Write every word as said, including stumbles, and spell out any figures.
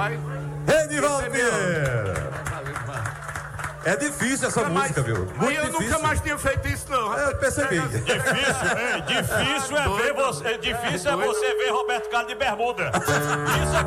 vai. Edivaldo Vieira. É difícil essa Nunca música, mais, viu? Mas Muito eu difícil. nunca mais tinha feito isso, não. Eu percebi. Difícil, é, difícil é ver você, é difícil é você ver Roberto Carlos de bermuda. Isso é